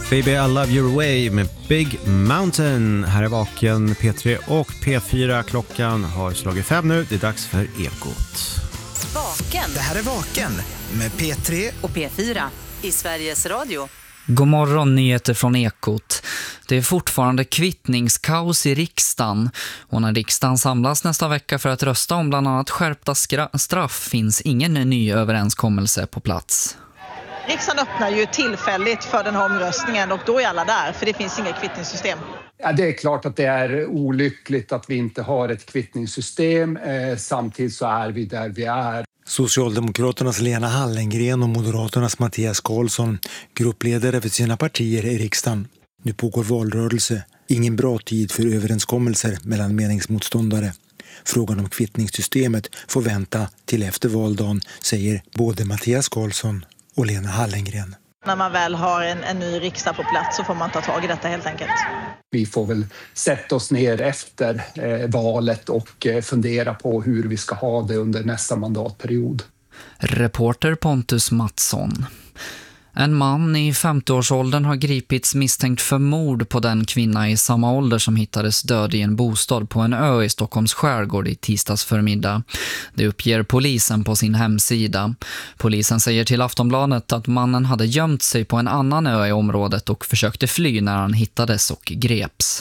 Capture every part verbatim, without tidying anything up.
Baby I Love Your Way med Big Mountain. Här är Vaken, P tre och P fyra. Klockan har slagit fem nu. Det är dags för Ekot. Vaken. Det här är Vaken med P tre och P fyra i Sveriges Radio. God morgon, nyheter från Ekot. Det är fortfarande kvittningskaos i riksdagen. Och när riksdagen samlas nästa vecka för att rösta om bland annat skärpta skra- straff finns ingen ny överenskommelse på plats. Riksdagen öppnar ju tillfälligt för den här omröstningen och då är alla där, för det finns inget kvittningssystem. Ja, det är klart att det är olyckligt att vi inte har ett kvittningssystem. Eh, samtidigt så är vi där vi är. Socialdemokraternas Lena Hallengren och Moderaternas Mattias Karlsson, gruppledare för sina partier i riksdagen. Nu pågår valrörelse. Ingen bra tid för överenskommelser mellan meningsmotståndare. Frågan om kvittningssystemet får vänta till efter valdagen, säger både Mattias Karlsson och Lena Hallengren. När man väl har en, en ny riksdag på plats så får man ta tag i detta helt enkelt. Vi får väl sätta oss ner efter eh, valet och eh, fundera på hur vi ska ha det under nästa mandatperiod. Reporter Pontus Mattsson. En man i femtioårsåldern har gripits misstänkt för mord på den kvinna i samma ålder som hittades död i en bostad på en ö i Stockholms skärgård i tisdags förmiddag. Det uppger polisen på sin hemsida. Polisen säger till Aftonbladet att mannen hade gömt sig på en annan ö i området och försökte fly när han hittades och greps.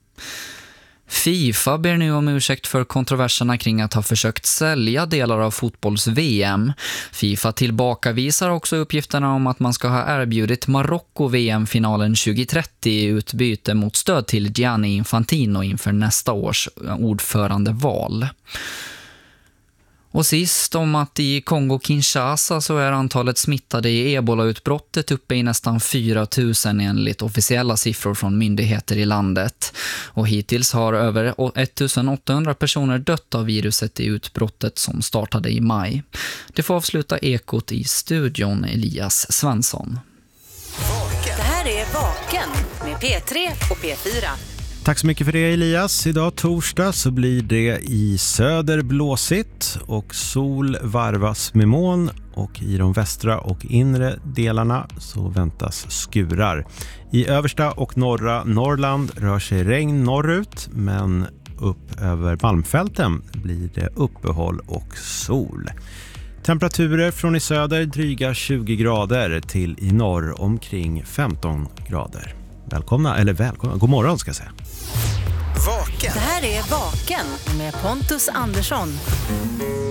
FIFA ber nu om ursäkt för kontroverserna kring att ha försökt sälja delar av fotbolls-V M. FIFA tillbakavisar också uppgifterna om att man ska ha erbjudit Marocko-V M-finalen tjugo trettio i utbyte mot stöd till Gianni Infantino inför nästa års ordförandeval. Och sist om att i Kongo-Kinshasa så är antalet smittade i ebola-utbrottet uppe i nästan fyra tusen enligt officiella siffror från myndigheter i landet. Och hittills har över ettusen åttahundra personer dött av viruset i utbrottet som startade i maj. Det får avsluta Ekot i studion, Elias Svensson. Det här är Vaken med P tre och P fyra. Tack så mycket för det, Elias. Idag torsdag så blir det i söder blåsigt och sol varvas med moln, och i de västra och inre delarna så väntas skurar. I översta och norra Norrland rör sig regn norrut, men upp över Malmfälten blir det uppehåll och sol. Temperaturer från i söder dryga tjugo grader till i norr omkring femton grader. Välkomna, eller välkomna, god morgon ska jag säga. Vaken. Det här är Vaken med Pontus Andersson.